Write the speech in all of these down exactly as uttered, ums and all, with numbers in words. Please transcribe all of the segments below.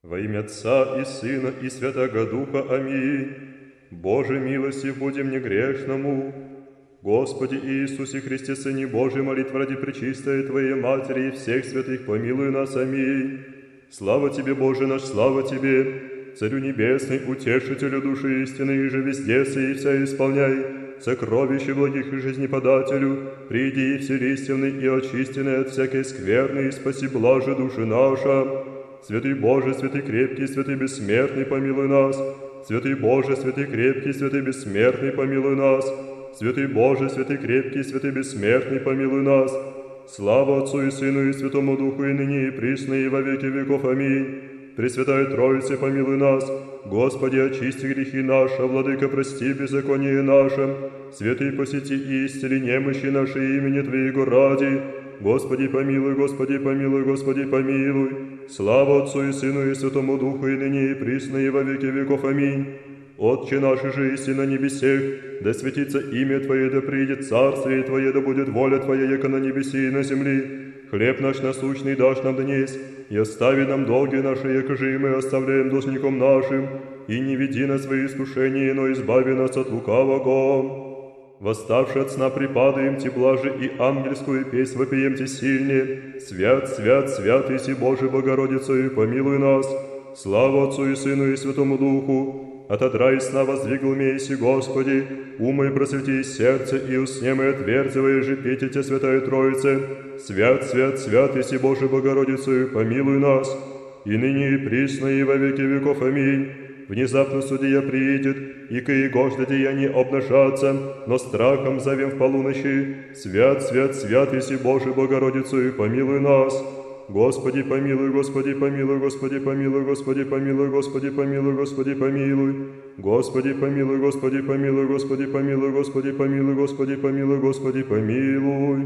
Во имя Отца и Сына и Святого Духа. Аминь. Боже, милости будем негрешному. Господи Иисусе Христе, Сыне Божий, молитва ради пречистой Твоей Матери и всех святых, помилуй нас. Аминь. Слава Тебе, Боже наш, слава Тебе, Царю Небесный, Утешителю души истины, и же везде сей вся исполняй, сокровище благих и жизнеподателю, приди и вселистенный и очистенный от всякой скверны, и спаси блаже души наша. Святый Боже, святый крепкий, святый бессмертный, помилуй нас. Святый Боже, святый крепкий, святый бессмертный, помилуй нас. Святый Боже, святый крепкий, святый бессмертный, помилуй нас. Слава Отцу и Сыну и Святому Духу, и ныне, и присно, и во веки веков. Аминь. Пресвятая Троице, помилуй нас. Господи, очисти грехи наши, Владыка, прости беззаконие наше. Святый, посети и исцели немощи наши имени Твоего ради. Господи, помилуй, Господи, помилуй, Господи, помилуй. Слава Отцу и Сыну и Святому Духу, и ныне, и присно, и во веки веков. Аминь. Отче наш же иси на небесех, да светится имя Твое, да придет царствие Твое, да будет воля Твоя, яко на небеси и на земли. Хлеб наш насущный дашь нам днесь, и остави нам долги наши, яко же и мы оставляем должником нашим, и не веди нас в свои искушения, но избави нас от лукавого. Восставши от сна припадаем Ти блаже, и ангельскую песнь вопием Ти сильнее. Свят, свят, свят, Иси Божий Богородицею, помилуй нас. Слава Отцу и Сыну и Святому Духу. Отодра и сна воздвигл мейси, Господи, умой просвети сердце, и усне мое отверзивая же пейте Те, Святая Троице. Свят, свят, свят, Иси Божий Богородицею, помилуй нас. И ныне, и присно, и во веки веков. Аминь. Внезапно судья приидет, и ко егожда деяния обнажаться, но страхом зовем в полуночи. Свят, свят, свят, Иси Божий Богородицею, помилуй нас. Господи, помилуй, Господи, помилуй, Господи, помилуй, Господи, помилуй, Господи, помилуй, Господи, помилуй. Господи, помилуй, Господи, помилуй, Господи, помилуй, Господи, помилуй, Господи, помилуй, Господи, помилуй.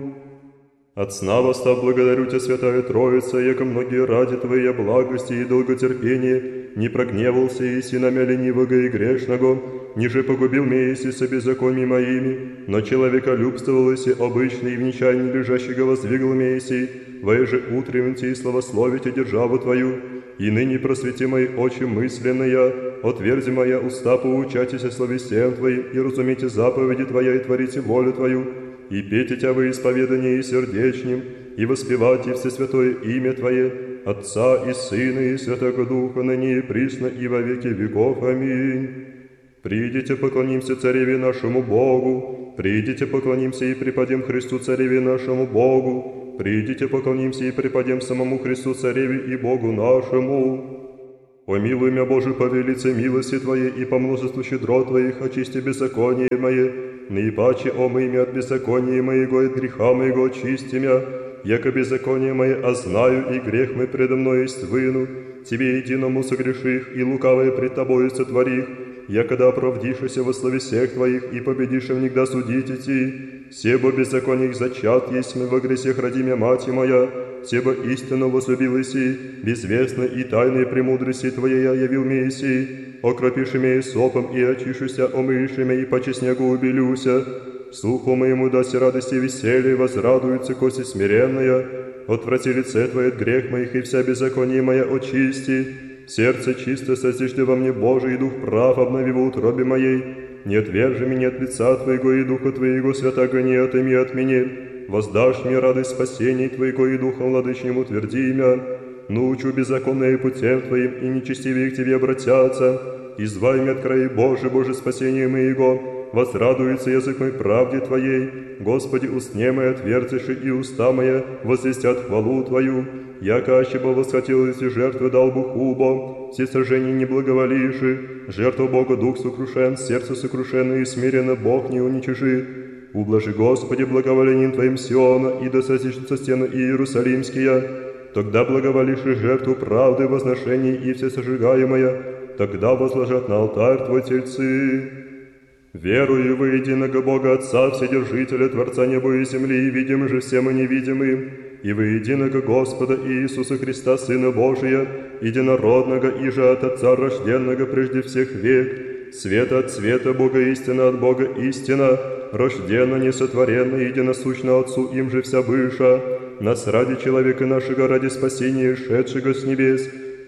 От сна восстав благодарю Тебя, Святая Троица, яко многие ради Твоей благости и долготерпения не прогневался иси на мя ленивого и грешного, ниже погубил меня иси со беззакониями моими, но человеколюбствовал иси обычный и в нечаянии лежащего воздвигл меня иси, воеже утренните и славословите державу Твою, и ныне просвети мои очи мысленные, отверзи моя уста, поучайтесь словесиям Твоим, и разумейте заповеди Твоя, и творите волю Твою, и пейте Тя во исповедании сердечнем, и воспевайте всесвятое имя Твое, Отца и Сына и Святого Духа, ныне и присно, и во веки веков. Аминь. Придите, поклонимся Цареве нашему Богу, придите, поклонимся и преподем Христу Цареве нашему Богу, придите, поклонимся и преподем самому Христу Цареве и Богу нашему. Помилуй мя, Боже, по велице милости Твоей и по множеству щедро Твоих, очисти беззаконие мое, наипаче омый мя от беззакония моего и от греха моего очисти мя, яко беззаконие мое ознаю, и грех мой предо мной иствыну, Тебе единому согреших, и лукавое пред Тобою сотворих, якода оправдишься во славе всех Твоих, и победишь внегда судить идти. Себо беззаконий зачат есть мы во гресех ради мя мати моя, себо истинно возлюбил иси, безвестно и тайные премудрости Твоей я явил мне иси, окропиши меня сопом, и очишуся, омыши меня, и по снегу убелюся. Слуху моему даси радости и веселье, возрадуется коси смиренная, отврати лице Твое от грех моих, и вся беззаконие моя очисти. Сердце чисто созижди во мне, Боже, и дух прав обнови в утробе моей. Не отвержи меня от лица Твоего, и духа Твоего святого не отыми от меня. Воздашь мне радость спасения Твоего, и духом владычним утверди имя. Научу беззаконные путем Твоим, и нечестивые к Тебе обратятся. Извай меня от краи Божий, Боже, спасение моего. Возрадуется язык мой правде Твоей. Господи, устне мои отверзиши, и уста моя возвестят хвалу Твою. Яко аще бы восхотелось и жертвы дал бы хубо, все сражения не благоволиши, жертву Бога дух сокрушен, сердце сокрушенное и смиренно Бог не уничижит. Ублажи, Господи, благоволением Твоим Сиона, и да сосишутся стены Иерусалимские. Тогда благоволишь и жертву правды, возношений и все сожигаемое, тогда возложат на алтарь Твой тельцы. Верую во единого Бога Отца, Вседержителя, Творца неба и земли, и видимы же всем и невидимым, и во единого Господа Иисуса Христа, Сына Божия, единородного, и же от Отца рожденного прежде всех век, света от света, Бога истина от Бога истина, рожденно, несотворенно, единосущно Отцу, им же вся быша, нас ради человека нашего, ради спасения, шедшего с небес,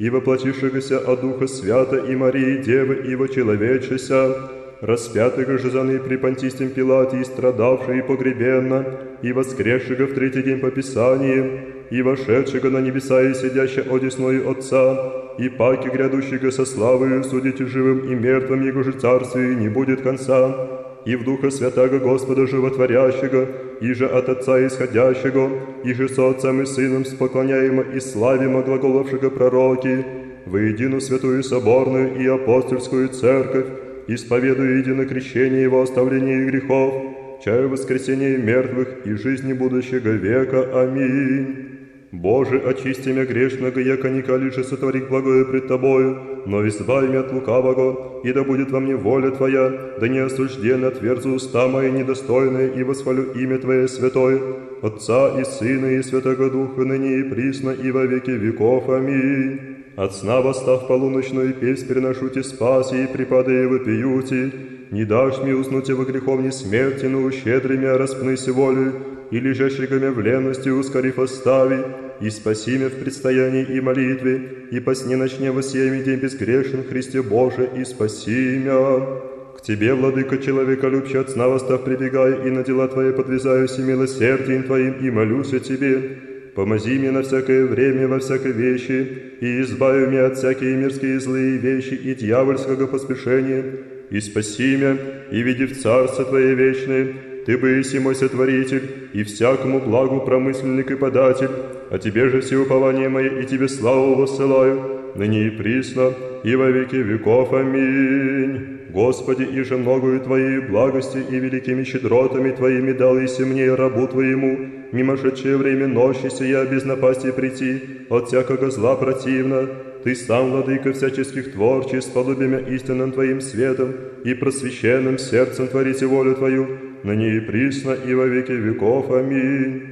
и воплотившегося от Духа Свята и Марии Девы, и вочеловечеся, распятого же за ны при Понтистем Пилате, и страдавший и погребенно, и воскресшего в третий день по Писаниям, и вошедшего на небеса и сидящего одесною Отца, и паки грядущего со славою судите живым и мертвым, его же царствию не будет конца, и в Духа Святаго Господа Животворящего, и же от Отца исходящего, и же со Отцем и Сыном споклоняемо и славимо глаголовшего пророки, воедину святую соборную и апостольскую церковь, исповедуя едино крещение Его оставление грехов, чаю воскресения мертвых и жизни будущего века. Аминь. Боже, очисти мя грешного, яко никали же сотворить благое пред Тобою, но избави мя от лукавого, и да будет во мне воля Твоя, да не осужденно отверзу уста мои недостойные, и восхвалю имя Твое святое, Отца и Сына и Святого Духа, ныне и присно, и во веки веков. Аминь. От сна восстав полуночную песнь переношу Ти спаси, и припадая вопиюти, не дашь мне уснуть во греховне смерти, но ущедри мя распнися волю, и лежащего мя в ленности ускорив остави, и спаси мя в предстоянии и молитве, и по сне ночне воссиями день безгрешен, Христе Боже, и спаси мя. К Тебе, Владыка, человека любче от сна восстав прибегаю, и на дела Твои подвязаюсь и милосердием Твоим, и молюсь о Тебе. Помози мне на всякое время, во всякой вещи, и избави меня от всякие мирские злые вещи и дьявольского поспешения, и спаси меня, и веди в Царство Твое вечное. Ты быси мой сотворитель, и всякому благу промысленник и податель, а Тебе же все упование мое, и Тебе славу воссылаю, ныне и присно, и во веки веков. Аминь. Господи, и же многою Твоей благости и великими щедротами Твоими дал иси мне, рабу Твоему, мимошедшее время ночи сия без напасти прийти, от всякого зла противно. Ты сам, Владыка всяческих творчеств, сподобимя истинным Твоим светом и просвещенным сердцем творите волю Твою, ныне и присно, и во веки веков. Аминь.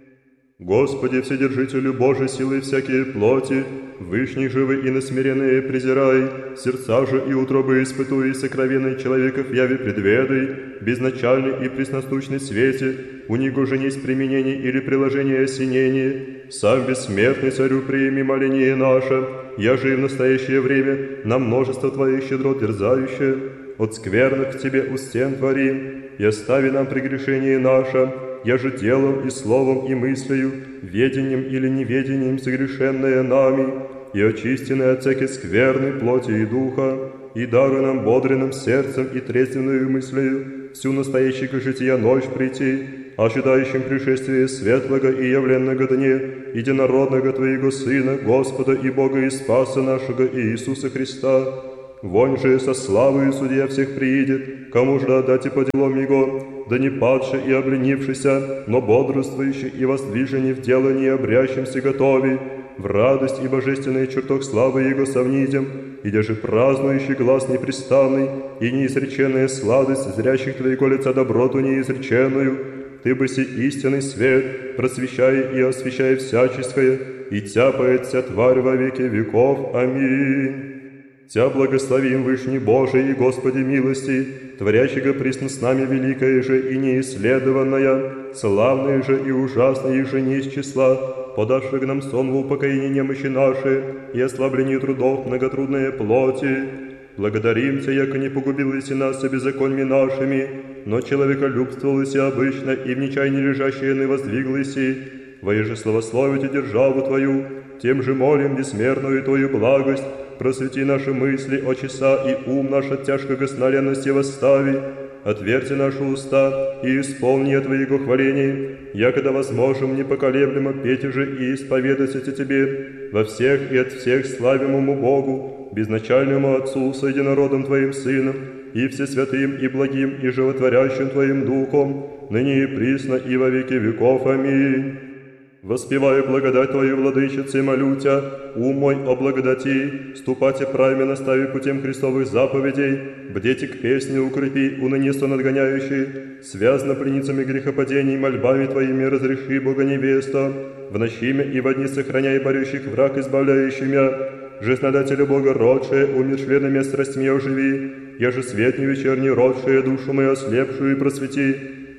Господи, Вседержителю Божий силы всякие плоти, вышней живы и насмиренные презирай, сердца же и утробы испытуй, и сокровенной человеков яви предведай, безначальный и пресностучный свете, у него же несть применение или приложение осенения, сам бессмертный царю прими моление наше, я же и в настоящее время на множество Твоих щедрот дерзающее, от скверных к Тебе у стен творим, и остави нам прегрешение наше, я же делом и словом и мыслью, ведением или неведением согрешенное нами, и очистенное от всякой скверной плоти и духа, и даруй нам бодренным сердцем и трезвенную мыслью всю настоящего жития ночь прийти, ожидающим пришествия светлого и явленного дне, единородного Твоего Сына, Господа и Бога и Спаса нашего Иисуса Христа. Вонь же со славою судья всех приидет, кому же отдать и по делам Его, да не падший и обленившийся, но бодрствующий и воздвиженный в делании обрящимся готови, в радость и божественный чертог славы Его совнидем, и даже празднующий глаз непрестанный, и неизреченная сладость зрящих Твоего лица доброту неизреченную, Ты бы си истинный свет, просвещай и освещай всяческое, и тяпает вся тварь во веки веков. Аминь. Тя благословим Вышний Божий и Господи милости, творящего присно с нами великое же и неисследованное, славное же и ужасное же не из числа, подавших нам сон в упокоение немощи наши и ослаблении трудов многотрудные плоти. Благодарим Тя, яко не погубилися нас беззаконьми нашими, но человеколюбствовалися обычно и в нечаянии лежащие не воздвиглися, воеже славословите державу Твою, тем же молим бессмертную Твою благость, просвети наши мысли, очеса и ум наш от тяжкого сна ленности восстави, отверти наши уста и исполни Твоего хваления, якогда возможем непоколеблемо петь же и исповедать о Тебе во всех и от всех славимому Богу, безначальному Отцу с единородным Твоим Сыном, и всесвятым и благим и животворящим Твоим Духом, ныне и присно и во веки веков. Аминь. Воспеваю благодать Твою, Владычице, молю Тя, ум мой о благодати, ступайте правильно настави путем Христовых заповедей, бдете к песне укрепи, уныне сон отгоняющий, связано пленницами грехопадений, мольбами Твоими разреши, Бога невеста, в ночи мя и во дни сохраняй борющих враг, избавляющий мя, жизнодателя Бога родшее, умершленными страстьми оживи, я же свет не вечерний родшее, душу мою ослепшую и просвети,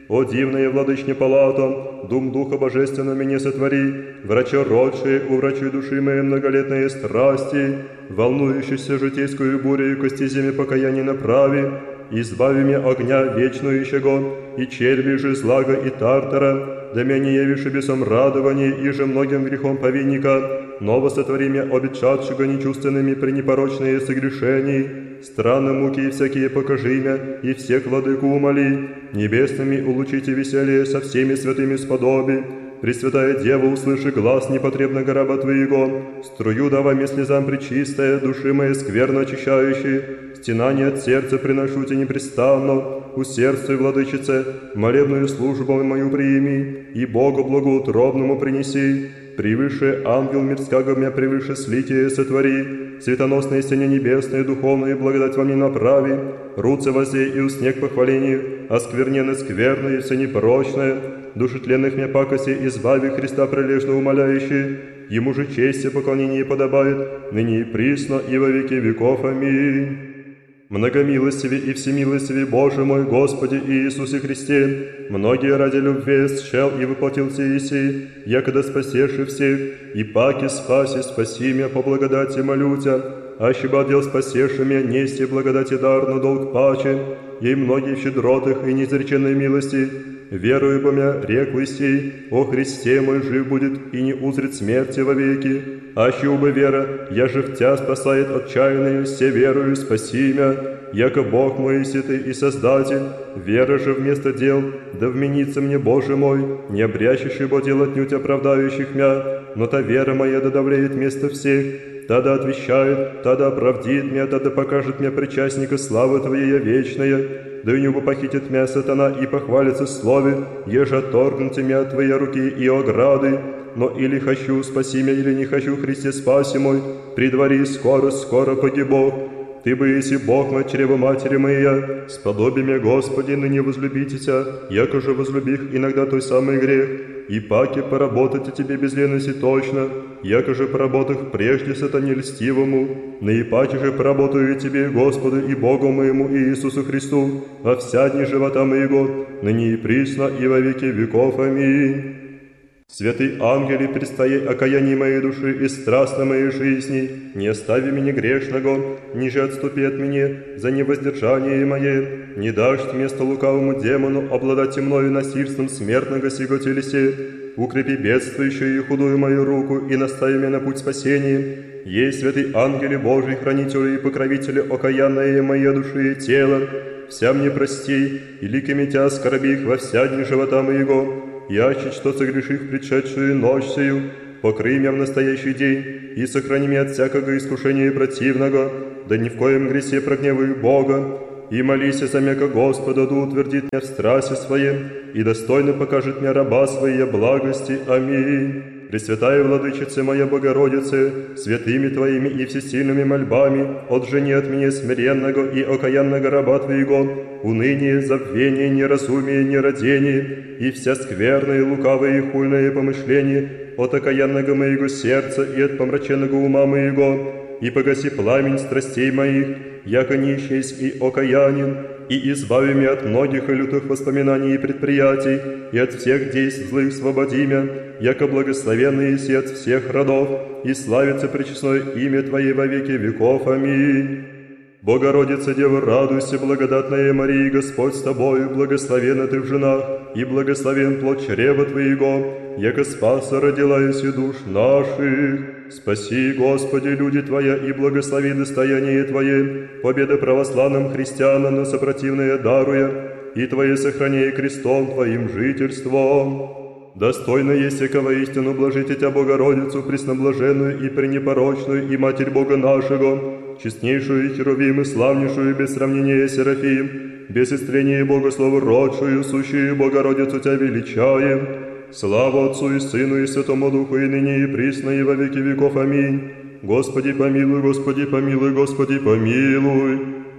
О дивная владычня палата, дум Духа Божественного меня сотвори, врача родшие, уврачуй души моей многолетные страсти, волнующейся житейскую бурю кости земи покаяния направи, избави меня огня вечнующего, и черви же злага и тартара, да меня не явишь бесом радования, и же многим грехом повинника, ново сотвори меня обетчатшего нечувственными пренепорочные согрешений, странные муки и всякие покажи меня, и всех владыку умоли, небесными улучите веселье со всеми святыми сподоби, Пресвятая Дева, услыши глаз непотребного раба Твоего, струю давай мне слезам пречистая, души моей скверно очищающей, стенание от сердца приношу тебе непрестанно, усердствуй, владычице, молебную службу мою приими, и Богу благоутробному принеси, превыше ангел мирского меня превыше слитие сотвори, светоносные стене небесные, духовные благодать во мне направи, руце возе и уснег похвалению, оскверненное скверное и все непорочное, души тленных мне пакости избави Христа прилежно умоляющий, Ему же честь и поклонение подобает, ныне и присно, и во веки веков. Аминь. Многомилостивый и всемилостивый Боже мой, Господи Иисусе Христе, многие ради любви счел и воплотил все еси, якогда спасеши всех, и паки спаси, спаси меня по благодати молю Тя, аще бы отдел спасеши меня, нести благодати дар, но долг паче, ей многие в щедротах и неизреченной милости, верую по меня, реклый сей, о Христе мой жив будет и не узрит смерти вовеки, аще убы вера, я же в Тя спасает отчаянные, все верую, спаси меня, яко Бог мой святый и Создатель, вера же вместо дел, да вменится мне, Боже мой, не обрящешь бо дел отнюдь оправдающих мя, но та вера моя да давлеет вместо всех, тогда отвещает, тогда оправдит меня, тогда покажет мне причастника славы Твоей вечная, да и не похитит меня сатана и похвалится в слове, еже отторгнуте меня от Твоей руки и ограды, но или хочу, спаси меня, или не хочу, Христе, спаси мой, предвари, скоро, скоро погибох. Ты бы, если Бог мой, чрево матери моя, сподоби меня, Господи, ныне возлюбите Тя, яко же возлюбих иногда той самый грех, и паки поработать тебе без лености точно, яко же поработах прежде сатане льстивому, наипаче же поработаю тебе, Господу и Богу моему Иисусу Христу, во вся дни живота моего, ныне и присно, и во веки веков. Аминь. Святый ангели, предстоя окаяние моей души и страстно моей жизни, не остави меня грешного, ниже отступи от меня за невоздержание мое, не дашь место лукавому демону обладать мною насильством смертного сего телесе, укрепи бедствующую и худую мою руку и настави меня на путь спасения. Ей, святый ангели Божий, хранители и покровители окаянные моей души и тела, вся мне прости, и ликами Тя оскорби их во вся дни живота моего, яще что согрешив предшедшую ночь сию, покрый меня в настоящий день и сохрани меня от всякого искушения противного, да ни в коем гресе прогневаю Бога, и молись за мяко Господа, да утвердит меня в страсти своем, и достойно покажет мне раба своей благости. Аминь. Пресвятая Владычица моя Богородице, святыми Твоими и всесильными мольбами, отжени от меня смиренного и окаянного раба Твоего, уныние, забвение, неразумие, нерадение, и вся скверная, лукавая и хульное помышление от окаянного моего сердца и от помраченного ума моего, и погаси пламень страстей моих, яко нищесть и окаянен, и избави меня от многих и лютых воспоминаний и предприятий, и от всех действий злых свободи меня, яко благословенный еси от всех родов, и славится пречестное имя Твое во веки веков. Аминь. Богородица, Дева, радуйся, благодатная Мария, Господь с Тобою, благословенна Ты в женах, и благословен плод чрева Твоего, яко спаса родила еси душ наших. Спаси, Господи, люди Твоя, и благослови достояние Твое, победа православным христианам, но сопротивное даруя, и Твое сохраняй крестом Твоим жительством. Достойно есть всякого истину блажите Тя, Богородицу, пресноблаженную и пренепорочную, и Матерь Бога нашего, честнейшую и херувим, и славнейшую без сравнения Серафим, без истления Богослову родшую, сущую Богородицу Тя величаем. Слава Отцу и Сыну и Святому Духу, и ныне и присно, и во веки веков. Аминь. Господи помилуй, Господи помилуй, Господи помилуй.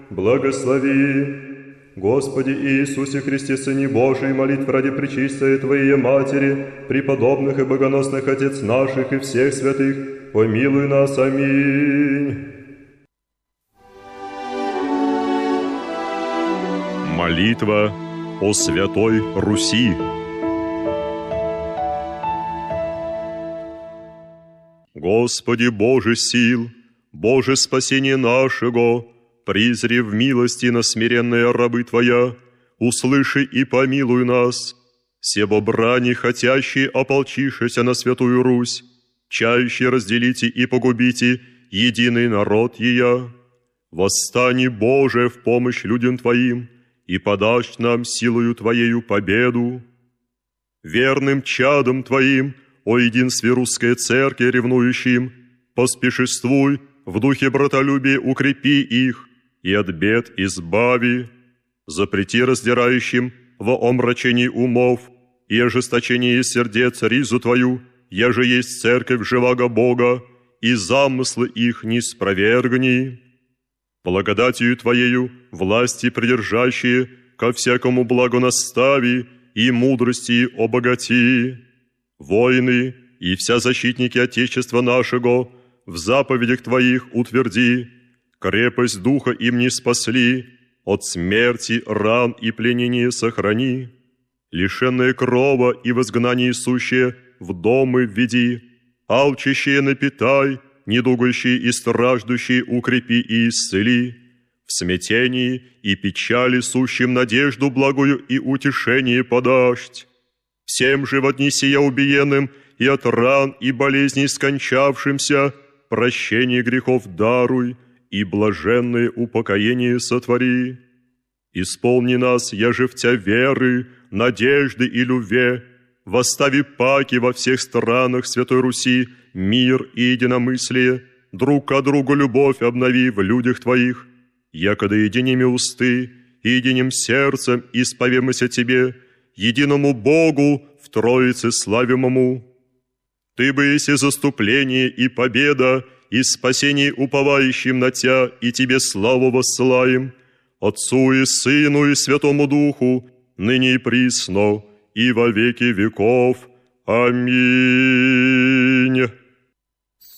Благослови. Господи Иисусе Христе, Сыне Божий, молитв ради пречистой Твоей Матери, преподобных и богоносных Отец наших и всех святых, помилуй нас. Аминь. Молитва о Святой Руси. Господи Боже сил, Боже спасение нашего, призрев милости на смиренные рабы Твоя, услыши и помилуй нас, себо брани хотящие ополчившися на Святую Русь, чающие разделите и погубите единый народ ея. Восстани, Боже, в помощь людям Твоим, и подашь нам силою Твоею победу. Верным чадом Твоим, о единстве русской церкви ревнующим, поспешествуй, в духе братолюбия укрепи их, и от бед избави. Запрети раздирающим во омрачении умов и ожесточении сердец ризу Твою, еже есть церковь живаго Бога, и замыслы их не спровергни. Благодатью Твоею власти придержащие ко всякому благу настави и мудрости обогати. Воины и вся защитники Отечества нашего в заповедях Твоих утверди, крепость духа им не спасли, от смерти, ран и пленения сохрани, лишенные крова и в изгнании сущие в домы введи, алчащие напитай, недугающие и страждущие укрепи и исцели, в смятении и печали сущим надежду благую и утешение подашь. Всем же в одни сия убиенным и от ран и болезней скончавшимся прощение грехов даруй и блаженное упокоение сотвори. Исполни нас, яже в Тя веры, надежды и любве, восстави паки во всех странах Святой Руси мир и единомыслие, друг к другу любовь обнови в людях Твоих, якода единими усты и единым сердцем исповемся Тебе, единому Богу в Троице славимому. Ты бы еси заступление и победа, и спасение уповающим на Тя, и Тебе славу воссылаем, Отцу и Сыну и Святому Духу, ныне и присно, и во веки веков. Аминь.